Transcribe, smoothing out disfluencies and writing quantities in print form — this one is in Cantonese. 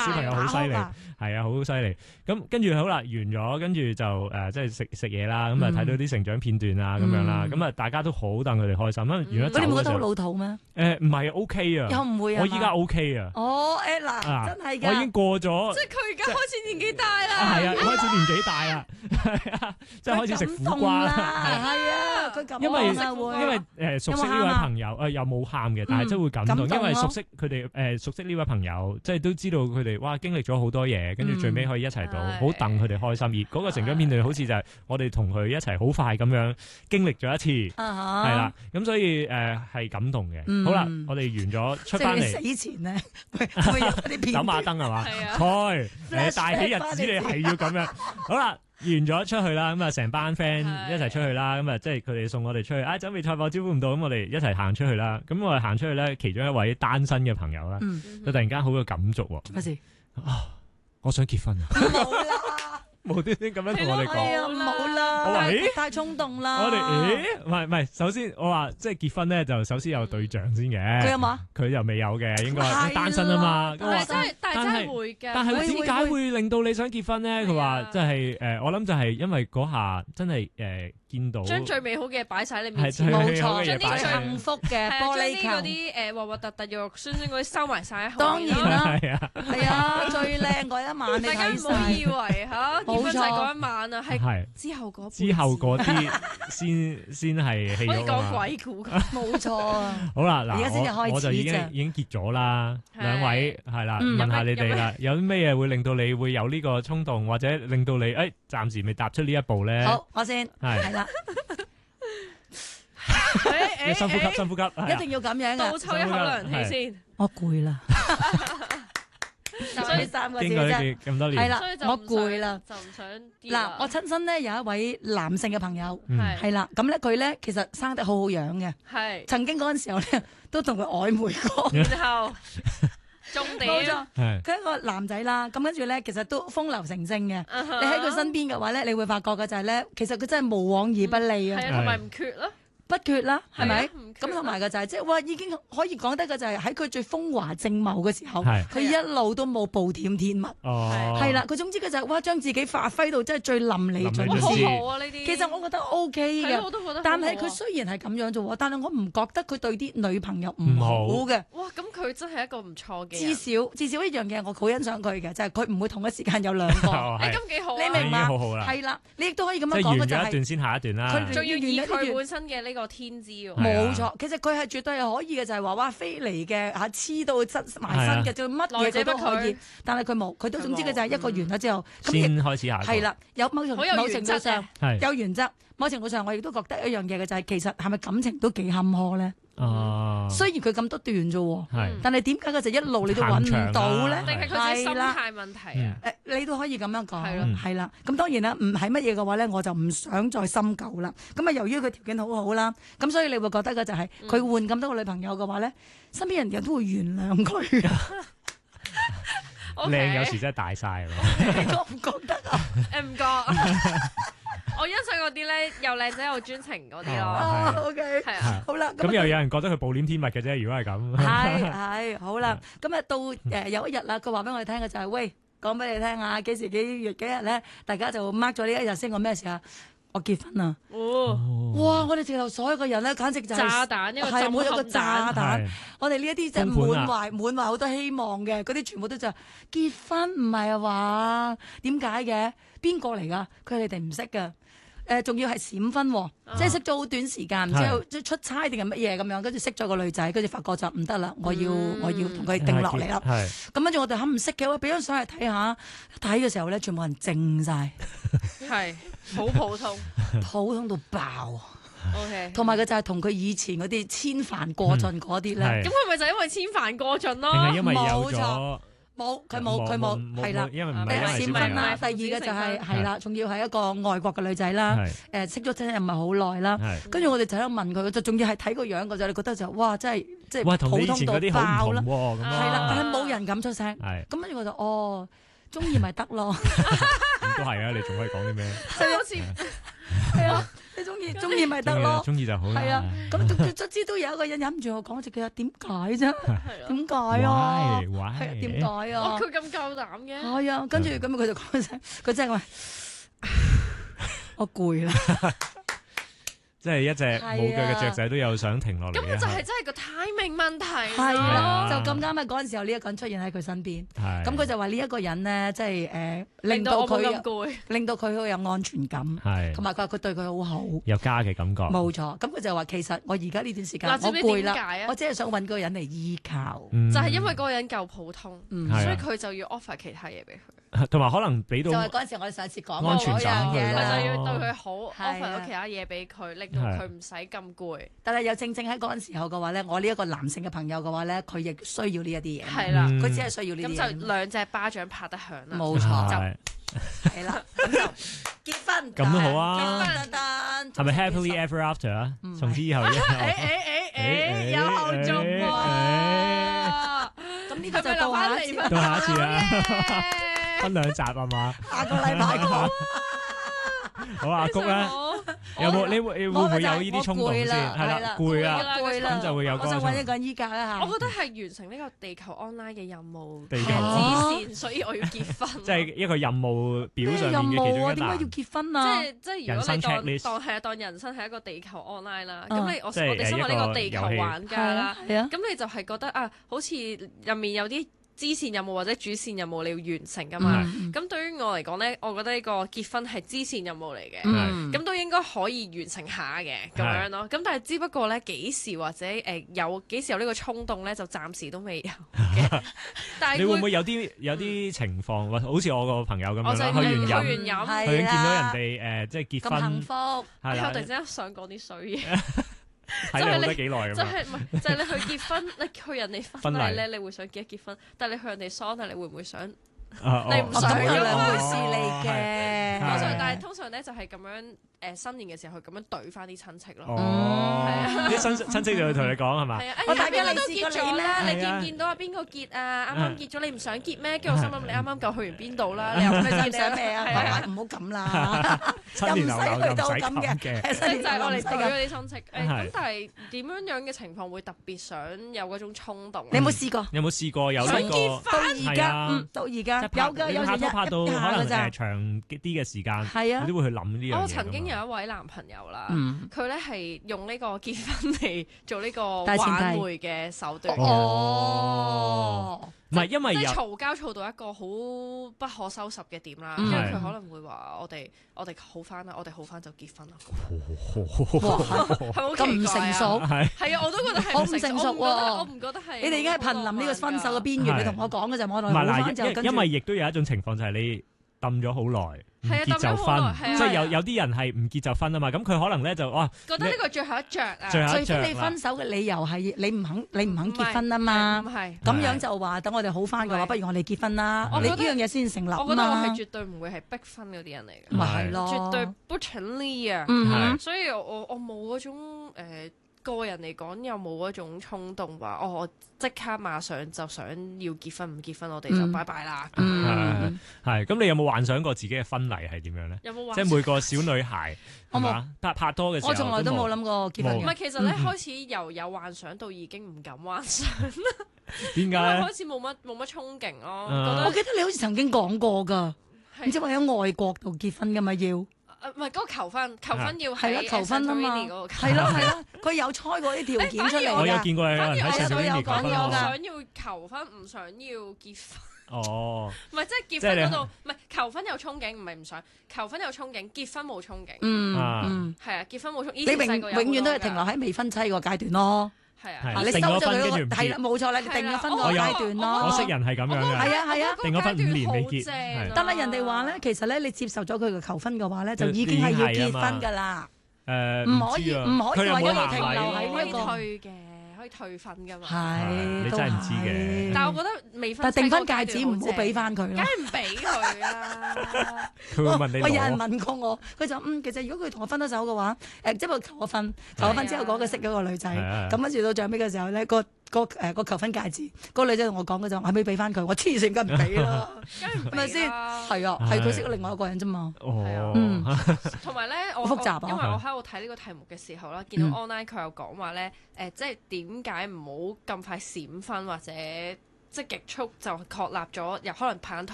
小朋友好犀利，係啊，好犀利。咁跟住好啦，完咗，跟住就即係食嘢啦，咁啊睇到啲成長片段啊咁樣啦，咁啊大家都好戥佢哋開心。咁完咗走你唔覺得好嘅時候， 老土咩？ 唔係 OK 啊， 又唔會啊？ 我依家 OK 啊。 哦，嗱，真係㗎。 我已經過咗， 即係佢而家開始年紀大啦。 係啊，開始年紀大啦，係啊，即係開始食苦瓜啦。 係啊，佢感動啦， 因為熟悉呢位朋友又冇喊嘅，但係真係會感動，因為熟悉佢哋熟悉呢位朋友，即係都知道佢哋哇經歷咗好多嘢，跟住最尾可以一齊到，好戥佢哋開心。而嗰個成長片段好似就係我哋同佢一齊好快咁樣經歷咗一次，係啦，咁所以係感動嘅。好啦，我哋完咗出翻嚟， 死前咧會有啲片走馬燈係嘛？菜大喜日子你係要咁樣。好啦。完咗出去啦，咁啊成班 friend 一齊出去啦，咁啊即係佢哋送我哋出去，準備賽跑招呼唔到，咁我哋一齊行出去啦。咁我哋行出去咧，其中一位單身嘅朋友啦，就突然間好有感觸喎。 乜事？ 我想結婚啊！ 冇啦， 無端端咁樣同我哋講， 冇啦， 我話太衝動啦。 我哋唔係，首先我話即係結婚咧，就首先有對象先嘅。 佢有冇？ 佢又未有嘅，應該單身啊嘛。 但係真係會嘅。 但係點解會令到你想結婚咧？佢話即係我諗就係因為嗰下真係見到將最美好嘅擺晒你面前， 冇錯， 將啲最幸福嘅玻璃球， 嗰啲核核突突、肉肉酸酸嗰啲收埋晒喺後當然啦， 係啊，最靚嗰一晚你睇晒。 大家唔好以為嚇結婚就係嗰一晚啊，係之後嗰啲先係戲肉啊嘛。 可以講鬼故， 冇錯啊。 好啦，嗱， 而家先至開始我就已經結咗啦。兩位係啦，問下你哋啦，有啲咩嘢會令到你會有呢個衝動，或者令到你暫時未踏出呢一步咧？ 好，我先係啦。 深呼吸，深呼吸， 一定要咁樣嘅。 倒抽一口涼氣先。 我攰啦，所以3個字啫。 咁多年係啦，我攰啦， 就唔想嗱，我親身咧有一位男性嘅朋友， 係啦，咁咧佢咧其實生得好好樣嘅， 係曾經嗰陣時候咧都同佢曖昧過， 然後重點冇錯，佢係一個男仔啦，咁跟住咧其實都風流成性嘅，你喺佢身邊嘅話咧，你會發覺嘅就係咧，其實佢真係無往而不利啊， 係啊，同埋唔缺咯。 不缺啦，係咪？咁同埋嘅就係即係哇，已經可以講得嘅就係喺佢最風華正茂嘅時候，佢一路都冇暴殄天物，係啦。佢總之佢就係哇，將自己發揮到真係最淋漓盡致。 好好啊呢啲。 其實我覺得 OK 嘅， 我都覺得。 但係佢雖然係咁樣做，但係我唔覺得佢對啲女朋友唔好嘅。 哇，咁佢真係一個唔錯嘅。 至少一樣嘢，我好欣賞佢嘅，就係佢唔會同一時間有兩個。 咁幾好， 你明嘛？係啦，你亦都可以咁樣講嘅就係。 完咗一段先下一段啦。 佢仲要以佢本身嘅呢個天資喎。 冇錯，其實佢係絕對係可以嘅，就係話哇飛嚟嘅嚇黐到質埋身嘅，就乜嘢佢都可以。但係佢冇，佢都總之佢就係一個完咗之後， 先開始下。 係啦，有某程度上有原則，某程度上我亦都覺得一樣嘢嘅就係其實係咪感情都幾坎坷咧？雖然佢咁多段啫，但係點解佢就一路你都揾唔到咧？ 定係佢嘅心態問題啊？ 你都可以咁樣講，係啦。咁當然啦，唔係乜嘢嘅話咧，我就唔想再深究啦。咁啊，由於佢條件好好啦，咁所以你會覺得嘅就係佢換咁多個女朋友嘅話咧，身邊人都會原諒佢。 靚有時真係大晒咯， 你覺唔覺得啊？ 唔覺。我欣賞嗰啲咧又靚仔又專情嗰啲咯。 OK， 係啊， 好啦。 咁又有人覺得佢暴殄天物嘅啫。如果係咁， 係好啦。咁啊到有一日啦，佢話俾我哋聽嘅就係喂，講俾你聽啊，幾時幾月幾日咧，大家就 mark 咗呢一日先。我咩事啊？我結婚啦！哇！我哋直頭所有嘅人咧，簡直就係炸彈，一個震撼炸彈。我哋呢一啲就滿懷好多希望嘅，嗰啲全部都就結婚唔係啊話？點解嘅？邊個嚟㗎？佢哋唔識㗎。仲要係閃婚喎，即係識咗好短時間，唔知即係出差定係乜嘢咁樣，跟住識咗個女仔，跟住發覺就唔得啦，我要同佢定落嚟啦。咁跟住我哋唔識嘅，我俾張相嚟睇下，睇嘅時候咧，全部人靜晒， 係好普通， 普通到爆。 OK， 同埋佢就係同佢以前嗰啲千帆過盡嗰啲咧。 咁佢咪就因為千帆過盡咯？ 定係因為有咗？ 冇，佢冇，係啦。 因為唔係閃婚啦，第二個就係啦，仲要係一個外國嘅女仔啦。識咗真係唔係好耐啦。跟住我哋就喺度問佢，就仲要係睇個樣嘅啫。你覺得就哇，真係即係普通到爆啦。係啦，但係冇人敢出聲。咁跟住我就中意咪得咯。 咁都係啊！你仲可以講啲咩？ 即係好似係啊。 你中意咪得咯。 中意就好啦。 係啊，咁卒之都有一個人忍唔住我講，佢話點解啫？點解啊？係點解啊？ 佢咁夠膽嘅？ 係啊，跟住咁佢就講聲，佢真係話我攰啦。 即係一隻冇腳嘅雀仔都有想停落嚟。 咁就係真係個 timing 問題。 係咯，就咁啱啊！嗰陣時候呢一個人出現喺佢身邊，咁佢就話呢一個人咧，即係令到佢令到佢好有安全感，同埋佢話佢對佢好好， 有家嘅感覺。 冇錯，咁佢就話其實我而家呢段時間我攰啦，我只係想揾個人嚟依靠， 就係因為嗰個人夠普通，所以佢就要 offer 其他嘢俾佢。 同埋可能俾到就係嗰陣時我哋上次講安全感嘢啦，就要對佢好 offer 到其他嘢俾佢，令到佢唔使咁攰。 但係又正喺嗰陣時候嘅話咧，我呢一個男性嘅朋友嘅話咧，佢亦需要呢一啲嘢。 係啦， 佢只係需要呢啲嘢。 咁就兩隻巴掌拍得響啦。 冇錯，係啦，咁就結婚。 咁都好啊。 係咪 happily ever after 啊？從此以後有後續喎。 咁呢個就到下一次啦。分2集係嘛？ 下個禮拜講。 好阿谷咧，有冇你會唔會有呢啲衝動先？係啦，攰啦，咁就會有。 我想揾一個人依家啦嚇。 我覺得係完成呢個地球 online 嘅任務地球之前，所以我要結婚。 即係一個任務表上面嘅其中一欄。 點解要結婚啊？ 即係如果你當人生係一個地球 online 啦，咁我哋身為呢個地球玩家啦，咁你就係覺得啊，好似入面有啲支線任務或者主線任務你要完成噶嘛？咁對於我嚟講咧，我覺得呢個結婚係支線任務嚟嘅，咁都應該可以完成下嘅咁樣咯。咁但係只不過咧幾時或者幾時有呢個衝動咧，就暫時都未有嘅。但係你會唔會有啲情況，或好似我個朋友咁樣啦，去完飲，去見到人哋即係結婚， 咁幸福， 我突然之間想講啲衰嘢。 睇你好得幾耐咁就係你去結婚，你去人哋婚禮咧，你會想結一結婚，但係你去人哋喪禮，你會唔會想？你唔想有兩回事嚟嘅。 但係通常咧就係咁樣新年嘅時候咁樣懟翻啲親戚咯。 啲親戚就會同你講係嘛？ 我大家都結咗啦，你見唔見到啊？邊個結啊？啱啱結咗，你唔想結咩？跟住我心諗你啱啱夠去完邊度啦？你又唔想咩啊？唔好咁啦，又唔使去到咁嘅。 就係我哋懟嗰啲親戚。咁但係點樣嘅情況會特別想有嗰種衝動？ 你有冇試過？ 有冇試過有呢個？ 到而家有㗎，有時拍到可能長啲嘅時間，你都會去諗呢樣嘢。 我曾經有一位男朋友啦，佢咧係用呢個結婚嚟做呢個挽回嘅手段。 唔係因為即係嘈交嘈到一個好不可收拾嘅點啦，跟住佢可能會話我哋好翻啦，我哋好翻就結婚啦。係好咁唔成熟， 係啊，我都覺得係好唔成熟喎。 我唔覺得係。 你哋而家係瀕臨呢個分手嘅邊緣，你同我講嘅就我同你好翻就跟住。 因為亦都有一種情況就係你揼咗好耐。唔結就分，即係有啲人係唔結就分啊嘛，咁佢可能咧就哇覺得呢個最後一着啊， 除非你分手嘅理由係你唔肯結婚啊嘛，咁樣就話等我哋好翻嘅話，不如我哋結婚啦，你呢樣嘢先成立啊嘛。 我覺得我係絕對唔會係逼婚嗰啲人嚟嘅， 咪係咯， 絕對不成立啊，所以我冇嗰種個人嚟講又冇嗰種衝動話我即刻馬上就想要結婚，唔結婚我哋就拜拜啦。 係咁，你有冇幻想過自己嘅婚禮係點樣咧？ 有冇即係每個小女孩係嘛拍拖嘅時候， 我從來都冇諗過結婚。 唔係，其實咧開始由有幻想到已經唔敢幻想啦。 點解？ 開始冇乜憧憬咯。 我記得你好似曾經講過㗎，唔知話喺外國度結婚㗎嘛要。 唔係嗰個求婚要係啦，求婚啊嘛，係咯，佢有猜過啲條件出嚟㗎。 我有見過有人喺上面講咗㗎。 想要求婚，唔想要結婚。 哦， 唔係即係結婚嗰度，唔係求婚有憧憬，唔係唔想求婚有憧憬，結婚冇憧憬。係啊，結婚冇憧憬。 你永遠都係停留喺未婚妻個階段咯。 係啊， 你收咗佢係啦，冇錯啦，你定咗婚個階段咯。 我識人係咁樣嘅， 係啊， 定咗婚5年未結。 但係人哋話咧，其實咧，你接受咗佢嘅求婚嘅話咧，就已經係要結婚㗎啦。唔可以話要停留喺呢個退嘅，可以退婚㗎嘛。 係， 你真係唔知嘅。 但係我覺得未婚， 但係訂婚戒指唔好俾翻佢咯。 梗係唔俾佢啦。 佢會問你攞。 我有人問過我，佢就其實如果佢同我分咗手嘅話，即係佢求咗婚之後嗰個識咗個女仔，咁跟住到最尾嘅時候咧，個個求婚戒指，嗰個女仔同我講嘅就係咪俾翻佢？我黐線梗唔俾啦， 係咪先？係啊，係佢識另外一個人啫嘛。 同埋咧，我複雜啊， 因為我喺度睇呢個題目嘅時候啦，見到 online 佢又講話咧，即係點解唔好咁快閃婚或者即係極速就確立咗，又可能拍拖